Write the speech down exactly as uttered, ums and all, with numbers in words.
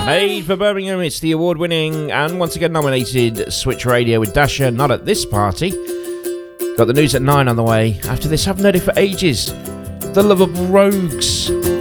Made for Birmingham, it's the award-winning and once again nominated Switch Radio with Dasher, Not at This Party. Got the news at nine on the way. After this, haven't heard it for ages. The Lovable Rogues.